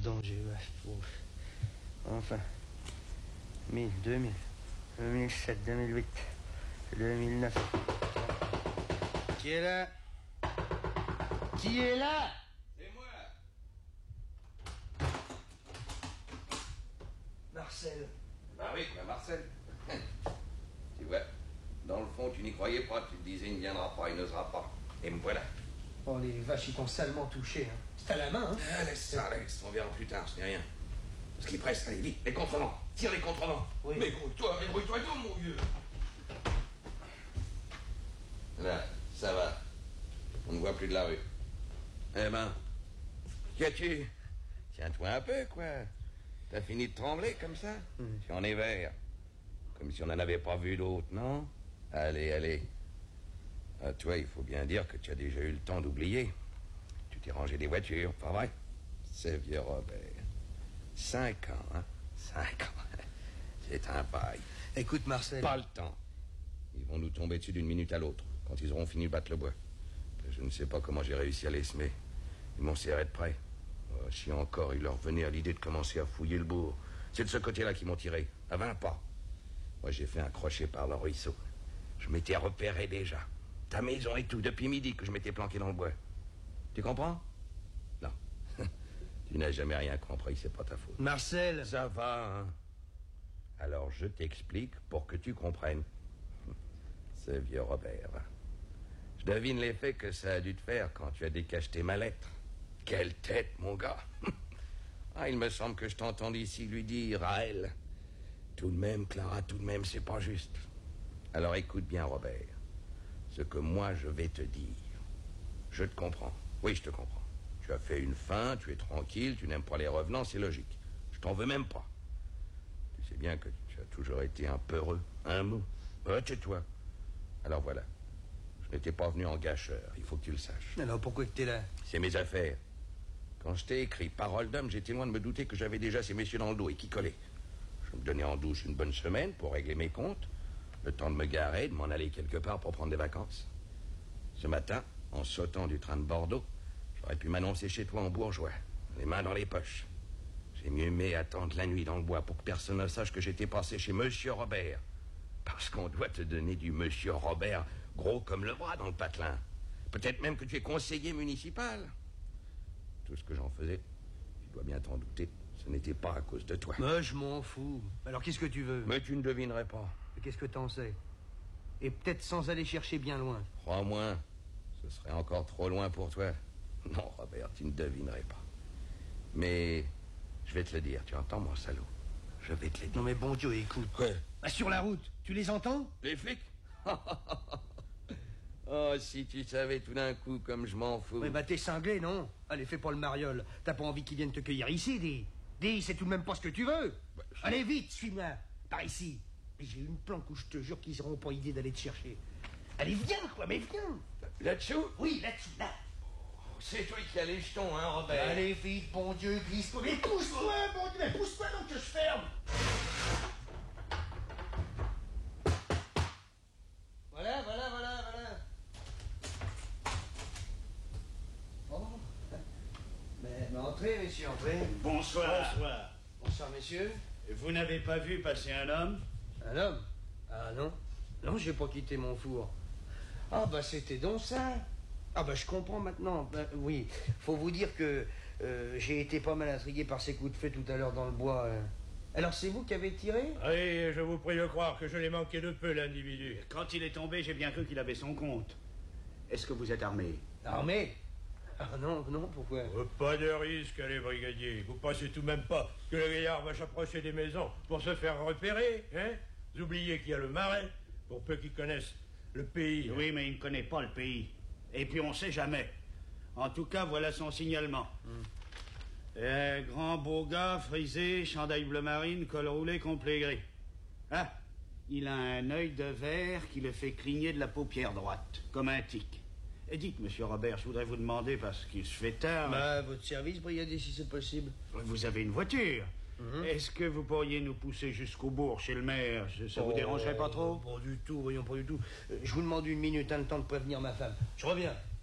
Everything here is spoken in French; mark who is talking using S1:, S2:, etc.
S1: danger, ouais. Enfin. 1000, 2000, 2007, 2008, 2009. Qui est là? Qui est là?
S2: C'est moi.
S1: Marcel.
S2: Bah oui, quoi, Marcel. Tu vois, dans le fond, tu n'y croyais pas. Tu te disais, il ne viendra pas, il n'osera pas. Et me voilà.
S1: Oh, les vaches, ils t'ont salement touché, hein. C'est à la main, hein.
S2: Ah, laisse ça, laisse. On verra plus tard, ce n'est rien. Ce qui presse, allez, vite, les contrevents. Tire les contrevents.
S1: Oui.
S2: Mais grouille-toi donc, mon vieux. Là, ça va. On ne voit plus de la rue. Eh ben, qu'as-tu? Tiens-toi un peu, quoi. T'as fini de trembler comme ça? Tu en es vert. Comme si on n'en avait pas vu d'autres, non? Allez. À toi, il faut bien dire que tu as déjà eu le temps d'oublier. Tu t'es rangé des voitures, pas vrai? C'est vieux Robert. 5 ans, hein? 5 ans. C'est un bail.
S1: Écoute, Marcel.
S2: Pas le temps. Ils vont nous tomber dessus d'une minute à l'autre, quand ils auront fini de battre le bois. Je ne sais pas comment j'ai réussi à les semer. Ils m'ont serré de près. Oh, si encore il leur venait à l'idée de commencer à fouiller le bourg. C'est de ce côté-là qu'ils m'ont tiré, à 20 pas. Moi, j'ai fait un crochet par le ruisseau. Je m'étais repéré déjà. Ta maison et tout, depuis midi que je m'étais planqué dans le bois. Tu comprends? Non. Tu n'as jamais rien compris, c'est pas ta faute.
S1: Marcel.
S2: Ça va, hein? Alors, je t'explique pour que tu comprennes. C'est vieux Robert. Je devine l'effet que ça a dû te faire quand tu as décacheté ma lettre. Quelle tête, mon gars. Ah, il me semble que je t'entends ici lui dire à elle. Tout de même, Clara, tout de même, c'est pas juste. Alors écoute bien, Robert. Ce que moi, je vais te dire. Je te comprends. Oui, je te comprends. Tu as fait une fin, tu es tranquille, tu n'aimes pas les revenants, c'est logique. Je t'en veux même pas. Tu sais bien que tu as toujours été un peureux, un mou. Tais-toi. Alors voilà. Je n'étais pas venu en gâcheur, il faut que tu le saches.
S1: Alors pourquoi que t'es là?
S2: C'est mes affaires. Quand je t'ai écrit parole d'homme, j'étais loin de me douter que j'avais déjà ces messieurs dans le dos et qui collaient. Je me donnais en douce une bonne semaine pour régler mes comptes, le temps de me garer, de m'en aller quelque part pour prendre des vacances. Ce matin, en sautant du train de Bordeaux, j'aurais pu m'annoncer chez toi en bourgeois, les mains dans les poches. J'ai mieux aimé attendre la nuit dans le bois pour que personne ne sache que j'étais passé chez Monsieur Robert. Parce qu'on doit te donner du Monsieur Robert gros comme le bras dans le patelin. Peut-être même que tu es conseiller municipal. Tout ce que j'en faisais, tu dois bien t'en douter, ce n'était pas à cause de toi.
S1: Moi, je m'en fous. Alors qu'est-ce que tu veux?
S2: Mais tu ne devinerais pas.
S1: Qu'est-ce que t'en sais? Et peut-être sans aller chercher bien loin.
S2: Crois-moi, ce serait encore trop loin pour toi. Non, Robert, tu ne devinerais pas. Mais je vais te le dire, tu entends, mon salaud? Je vais te le dire.
S1: Non mais bon Dieu, écoute.
S2: Quoi?
S1: Bah, sur la route, tu les entends?
S2: Les flics? Oh, si tu savais tout d'un coup comme je m'en fous.
S1: Mais bah t'es cinglé, non? Allez, fais pas le mariole. T'as pas envie qu'ils viennent te cueillir ici, dis. Dis, c'est tout de même pas ce que tu veux. Allez vite, suis-moi. Par ici. Et j'ai une planque où je te jure qu'ils n'auront pas idée d'aller te chercher. Allez, viens, quoi, mais viens.
S2: Là-dessous?
S1: Oui, là-dessous, là.
S2: C'est toi qui as les jetons, hein, Robert?
S1: Allez, vite, bon Dieu, glisse-toi. Mais pousse-toi, bon Dieu, mais pousse-toi donc que je ferme. Voilà. Oh. Mais entrez, messieurs, entrez.
S3: Bonsoir.
S1: Bonsoir, messieurs.
S3: Vous n'avez pas vu passer un homme?
S1: Un homme? Ah non. Non, j'ai pas quitté mon four. Ah bah c'était donc ça. Ah bah je comprends maintenant. Bah, oui, faut vous dire que j'ai été pas mal intrigué par ces coups de feu tout à l'heure dans le bois. Alors c'est vous qui avez tiré?
S4: Oui, je vous prie de croire que je l'ai manqué de peu, l'individu.
S3: Quand il est tombé, j'ai bien cru qu'il avait son compte. Est-ce que vous êtes armé?
S1: Armé? Ah non, pourquoi?
S4: Pas de risque, allez, brigadier. Vous pensez tout de même pas que le gaillard va s'approcher des maisons pour se faire repérer, hein? Vous oubliez qu'il y a le marais, pour peu qu'ils connaissent le pays.
S3: Oui, mais il ne connaît pas le pays. Et puis on sait jamais. En tout cas, voilà son signalement. Grand beau gars, frisé, chandail bleu marine, col roulé, complet gris. Ah, il a un œil de verre qui le fait cligner de la paupière droite, comme un tic. Et dites, monsieur Robert, je voudrais vous demander, parce qu'il se fait tard...
S1: Bah, votre service, brigadier, si c'est possible.
S3: Vous avez une voiture. Est-ce que vous pourriez nous pousser jusqu'au bourg, chez le maire? Ça vous dérangerait pas trop?
S1: Pas du tout, voyons, pas du tout. Je vous demande une minute, le temps de prévenir ma femme. Je reviens.